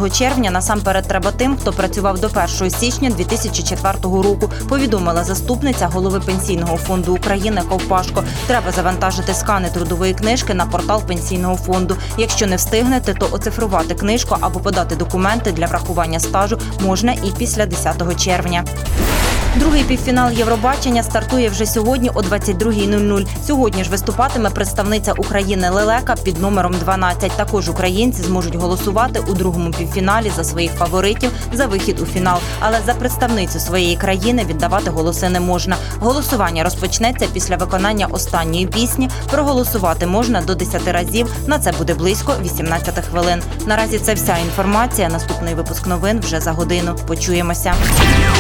10 червня насамперед треба тим, хто працював до 1 січня 2004 року, повідомила заступниця голови Пенсійного фонду України Ковпашко. Треба завантажити скани трудової книжки на портал Пенсійного фонду. Якщо не встигнете, то оцифрувати книжку або подати документи для врахування стажу можна і після 10 червня. Другий півфінал Євробачення стартує вже сьогодні о 22:00. Сьогодні ж виступатиме представниця України Лелека під номером 12. Також українці зможуть голосувати у другому півфіналі за своїх фаворитів за вихід у фінал. Але за представницю своєї країни віддавати голоси не можна. Голосування розпочнеться після виконання останньої пісні. Проголосувати можна до 10 разів. На це буде близько 18 хвилин. Наразі це вся інформація. Наступний випуск новин вже за годину. Почуємося.